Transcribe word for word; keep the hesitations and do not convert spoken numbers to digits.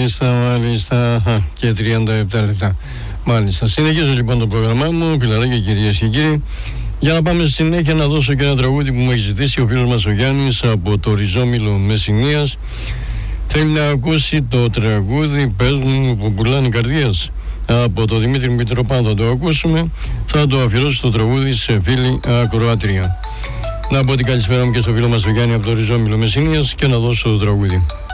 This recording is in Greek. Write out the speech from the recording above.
Μάλιστα, μάλιστα. Και τριάντα επτά λεπτά. Μάλιστα. Συνεχίζω λοιπόν το πρόγραμμά μου, φιλαράκια, κυρίες και κύριοι. Για να πάμε στη συνέχεια, να δώσω και ένα τραγούδι που μου έχει ζητήσει ο φίλος μας ο Γιάννης από το Ριζόμυλο Μεσσηνίας. Θέλει να ακούσει το τραγούδι «Πες μου που πουλάνε καρδιές» από το Δημήτρη Μητροπάνο. Θα το ακούσουμε. Θα το αφιερώσω το τραγούδι σε φίλη ακροάτρια. Να πω την καλησπέρα μου και στο φίλο μας ο Γιάννη από το Ριζόμυλο Μεσσηνίας και να δώσω το τραγούδι.